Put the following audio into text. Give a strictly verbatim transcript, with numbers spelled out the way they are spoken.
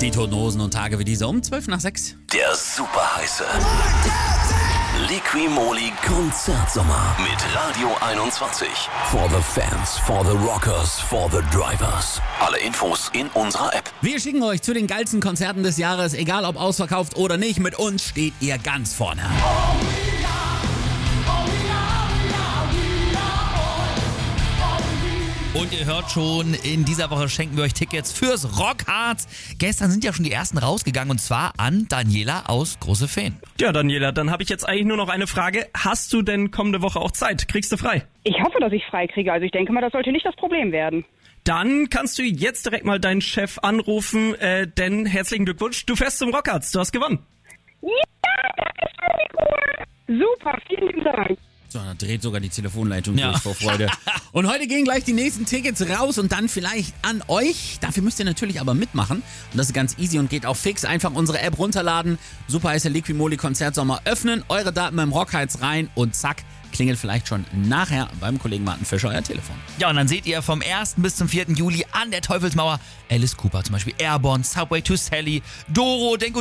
Die Toten Hosen und Tage wie diese um zwölf nach sechs. Der super heiße Liqui-Moly Konzertsommer mit Radio einundzwanzig. For the fans, for the rockers, for the drivers. Alle Infos in unserer App. Wir schicken euch zu den geilsten Konzerten des Jahres, egal ob ausverkauft oder nicht. Mit uns steht ihr ganz vorne. Und ihr hört schon, in dieser Woche schenken wir euch Tickets fürs Rockharz. Gestern sind ja schon die ersten rausgegangen und zwar an Daniela aus Große Feen. Ja, Daniela, dann habe ich jetzt eigentlich nur noch eine Frage. Hast du denn kommende Woche auch Zeit? Kriegst du frei? Ich hoffe, dass ich frei kriege. Also ich denke mal, das sollte nicht das Problem werden. Dann kannst du jetzt direkt mal deinen Chef anrufen, äh, denn herzlichen Glückwunsch, du fährst zum Rockharz, du hast gewonnen. Ja, das ist cool. Super, vielen lieben Dank. So, da dreht sogar die Telefonleitung Ja. durch vor Freude. Und heute gehen gleich die nächsten Tickets raus und dann vielleicht an euch. Dafür müsst ihr natürlich aber mitmachen. Und das ist ganz easy und geht auch fix. Einfach unsere App runterladen, super heiße Liqui-Moly Konzertsommer öffnen, eure Daten beim Rockharz rein und zack, klingelt vielleicht schon nachher beim Kollegen Martin Fischer euer Telefon. Ja, und dann seht ihr vom ersten bis zum vierten Juli an der Teufelsmauer Alice Cooper, zum Beispiel Airborne, Subway to Sally, Doro, Denko